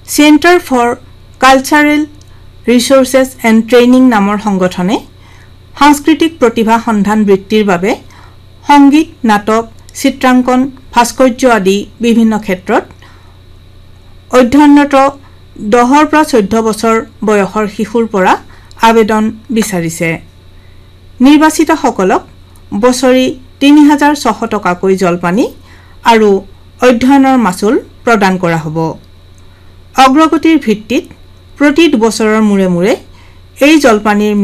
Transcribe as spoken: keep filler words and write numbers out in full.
Centre for cultural resources and training নামৰ সংগঠনে সাংস্কৃতিক প্ৰতিভা সন্ধান বৃত্তিৰ বাবে সংগীত, নাটক, চিত্ৰাংকন, ভাস্কৰ্য আদি বিভিন্ন ক্ষেত্ৰত অধ্যয়নৰত দহৰ পৰা চৈধ্য বছৰ বয়সৰ শিশুৰ পৰা আবেদন বিচাৰিছে। নিৰ্বাচিতসকলক বছৰি তিনি হাজাৰ ছশ টকাকৈ জলপানী আৰু অধ্যয়নৰ মাচুল প্ৰদান কৰা হ'ব। অগ্ৰগতিৰ ভিত্তিত প্ৰতি দুবছৰৰ মূৰে মূৰে এই জলপানীৰ